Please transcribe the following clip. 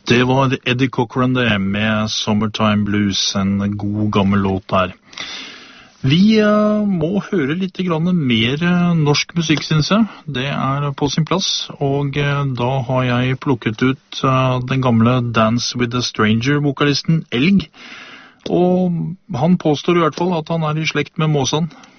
Det var Eddie Cochran det, med Summertime Blues, en god gammel låt der. Vi må høre litt grann mer norsk musikk, synes jeg. Det på sin plass, og da har jeg plukket ut den gamle Dance with a Stranger-vokalisten Elg. Og han påstår i hvert fall at han i slekt med Måsan.